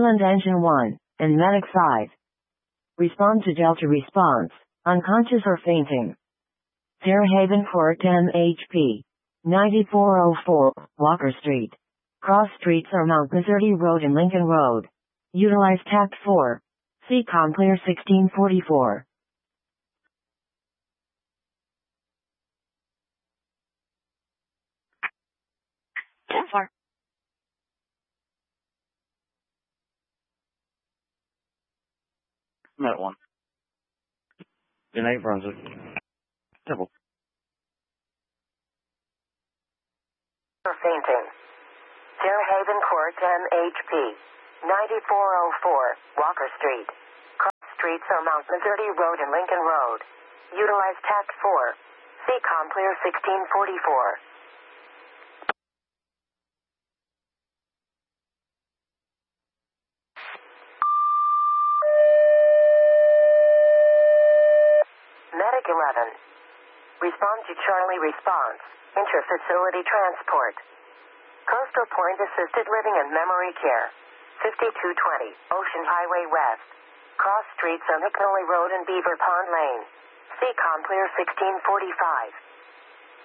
Ambulance Engine 1, and Medic 5. Respond to Delta response, unconscious or fainting. Fairhaven Court MHP. 9404, Walker Street. Cross streets are Mount Desert Road and Lincoln Road. Utilize TACT 4. See Complear 1644. Far. Met one. In 8 Brunswick. Double. For fainting. Fairhaven Court MHP. 9404, Walker Street. Cross streets are Mount Desert Road and Lincoln Road. Utilize TACT 4. See Complear 1644. Medic 11. Respond to Charlie response. Intra-facility transport. Coastal Point Assisted Living and Memory Care. 5220, Ocean Highway West. Cross streets on McNally Road and Beaver Pond Lane. See Complear 1645.